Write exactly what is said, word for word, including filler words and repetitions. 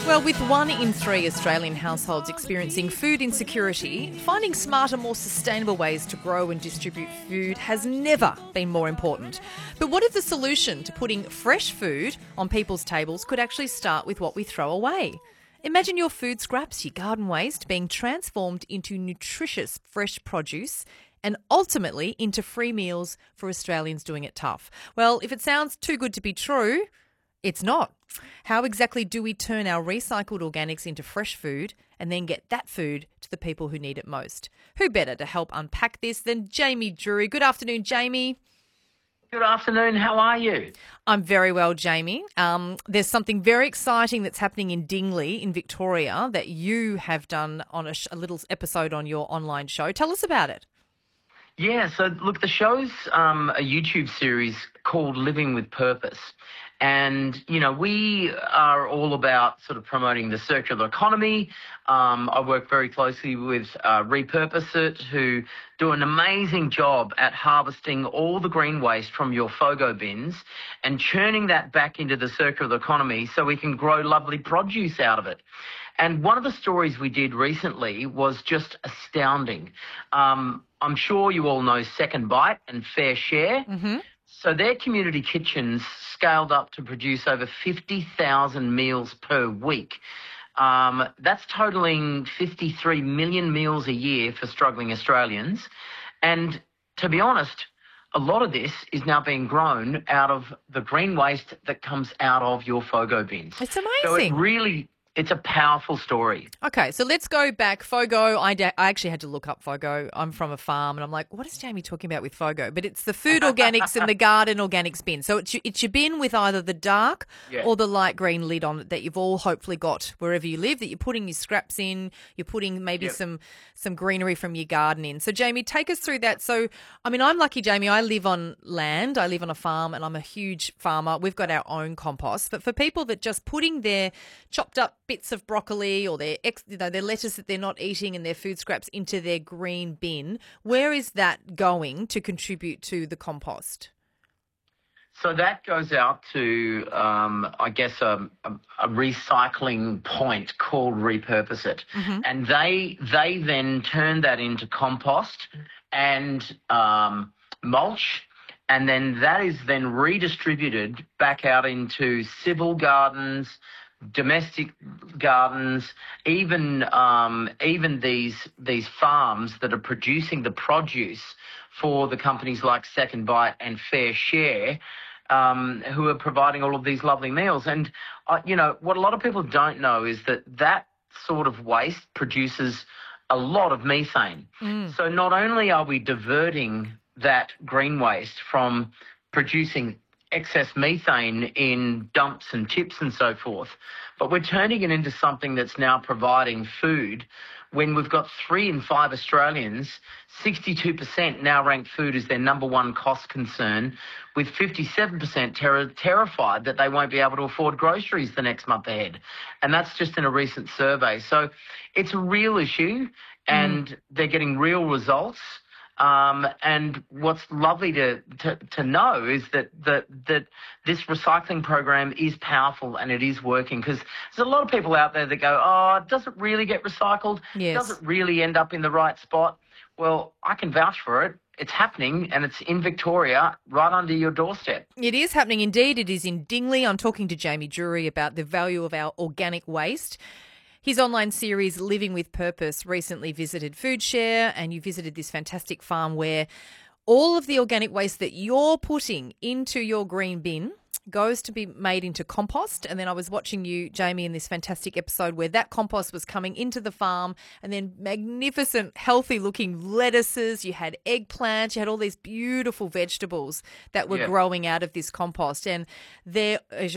Well, with one in three Australian households experiencing food insecurity, finding smarter, more sustainable ways to grow and distribute food has never been more important. But what if the solution to putting fresh food on people's tables could actually start with what we throw away? Imagine your food scraps, your garden waste, being transformed into nutritious fresh produce and ultimately into free meals for Australians doing it tough. Well, if it sounds too good to be true, it's not. How exactly do we turn our recycled organics into fresh food and then get that food to the people who need it most? Who better to help unpack this than Jamie Drury? Good afternoon, Jamie. Good afternoon. How are you? I'm very well, Jamie. Um, there's something very exciting that's happening in Dingley in Victoria that you have done on a, sh- a little episode on your online show. Tell us about it. Yeah, so look, the show's um, a YouTube series called Living with Purpose. And, you know, we are all about sort of promoting the circular economy. Um, I work very closely with uh, Repurpose It, who do an amazing job at harvesting all the green waste from your FOGO bins and churning that back into the circular economy so we can grow lovely produce out of it. And one of the stories we did recently was just astounding. Um, I'm sure you all know Second Bite and Fair Share. Mm-hmm. So their community kitchens scaled up to produce over fifty thousand meals per week. Um, that's totaling fifty-three million meals a year for struggling Australians. And to be honest, a lot of this is now being grown out of the green waste that comes out of your FOGO bins. It's amazing. So it really... It's a powerful story. Okay, so let's go back. FOGO, I, da- I actually had to look up FOGO. I'm from a farm and I'm like, what is Jamie talking about with FOGO? But it's the food organics and the garden organics bin. So it's your, it's your bin with either the dark Yeah. or the light green lid on it that you've all hopefully got wherever you live, that you're putting your scraps in, you're putting maybe Yep. some, some greenery from your garden in. So, Jamie, take us through that. So, I mean, I'm lucky, Jamie. I live on land. I live on a farm and I'm a huge farmer. We've got our own compost. But for people that just putting their chopped up bits of broccoli or their ex, you know, their lettuce that they're not eating and their food scraps into their green bin, where is that going to contribute to the compost? So that goes out to, um, I guess, a, a, a recycling point called Repurpose It. Mm-hmm. And they they then turn that into compost and um, mulch, and then that is then redistributed back out into civil gardens, domestic gardens, even um, even these these farms that are producing the produce for the companies like Second Bite and Fair Share, um, who are providing all of these lovely meals. And, uh, you know, what a lot of people don't know is that that sort of waste produces a lot of methane. Mm. So not only are we diverting that green waste from producing excess methane in dumps and tips and so forth, but we're turning it into something that's now providing food when we've got three in five Australians, sixty-two percent now rank food as their number one cost concern, with fifty-seven percent ter- terrified that they won't be able to afford groceries the next month ahead. And that's just in a recent survey. So it's a real issue and mm. they're getting real results. Um, and what's lovely to, to, to know is that, that that this recycling program is powerful and it is working, because there's a lot of people out there that go, oh, it doesn't really get recycled. Yes. It doesn't really end up in the right spot. Well, I can vouch for it. It's happening and it's in Victoria right under your doorstep. It is happening indeed. It is in Dingley. I'm talking to Jamie Drury about the value of our organic waste. His online series, Living with Purpose, recently visited FoodShare, and you visited this fantastic farm where all of the organic waste that you're putting into your green bin goes to be made into compost. And then I was watching you, Jamie, in this fantastic episode where that compost was coming into the farm, and then magnificent, healthy-looking lettuces. You had eggplants. You had all these beautiful vegetables that were Yeah. growing out of this compost. And there, as